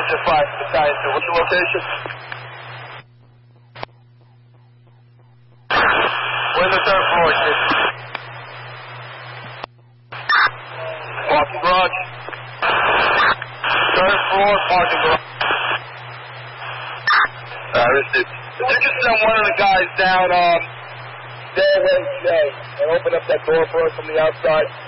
Georgia 5, Battalion 2. What's your location? We're in the 3rd floor, kid. Parking garage. 3rd floor, parking garage. Received. If you can send one of the guys down, stairway J, and open up that door for us from the outside.